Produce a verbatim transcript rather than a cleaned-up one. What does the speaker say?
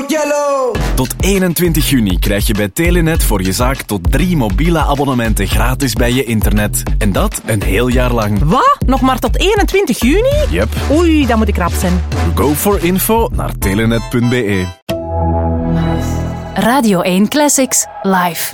yellow. Tot eenentwintig juni krijg je bij Telenet voor je zaak tot drie mobiele abonnementen gratis bij je internet. En dat een heel jaar lang. Wat? Nog maar tot eenentwintig juni? Yep. Oei, dan moet ik rap zijn. Go for info naar telenet punt be. Radio één Classics live.